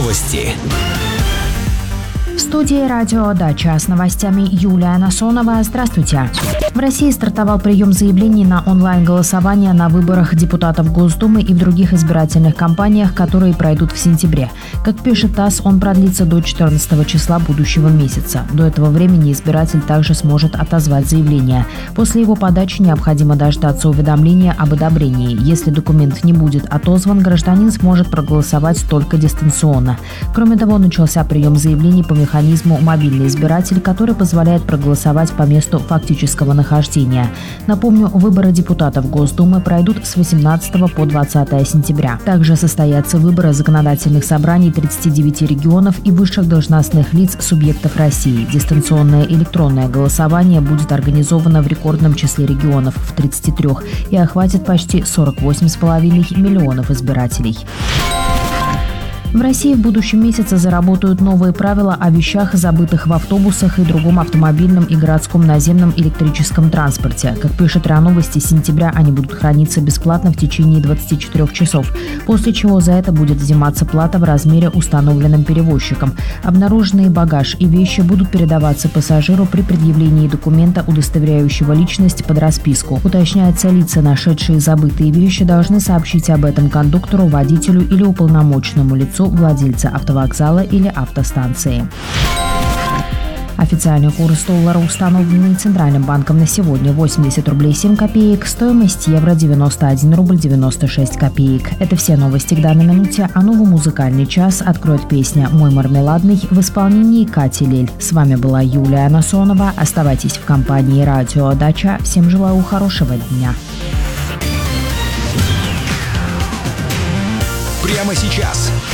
Новости. В студии «Радио Дача» с новостями Юлия Насонова. Здравствуйте. В России стартовал прием заявлений на онлайн-голосование на выборах депутатов Госдумы и в других избирательных кампаниях, которые пройдут в сентябре. Как пишет ТАСС, он продлится до 14 числа будущего месяца. До этого времени избиратель также сможет отозвать заявление. После его подачи необходимо дождаться уведомления об одобрении. Если документ не будет отозван, гражданин сможет проголосовать только дистанционно. Кроме того, начался прием заявлений по механизму «Мобильный избиратель», который позволяет проголосовать по месту фактического нахождения. Напомню, выборы депутатов Госдумы пройдут с 18 по 20 сентября. Также состоятся выборы законодательных собраний 39 регионов и высших должностных лиц субъектов России. Дистанционное электронное голосование будет организовано в рекордном числе регионов в 33 и охватит почти 48,5 миллионов избирателей. В России в будущем месяце заработают новые правила о вещах, забытых в автобусах и другом автомобильном и городском наземном электрическом транспорте. Как пишет РИА Новости, с сентября они будут храниться бесплатно в течение 24 часов, после чего за это будет взиматься плата в размере, установленном перевозчиком. Обнаруженные багаж и вещи будут передаваться пассажиру при предъявлении документа, удостоверяющего личность, под расписку. Уточняется, лица, нашедшие забытые вещи, должны сообщить об этом кондуктору, водителю или уполномоченному лицу владельца автовокзала или автостанции. Официальный курс доллара, установленный Центральным банком на сегодня, 80 рублей 7 копеек, стоимость евро 91 рубль 96 копеек. Это все новости к данной минуте, а новый музыкальный час откроет песня «Мой мармеладный» в исполнении Кати Лель. С вами была Юлия Насонова. Оставайтесь в компании «Радио Дача». Всем желаю хорошего дня. Прямо сейчас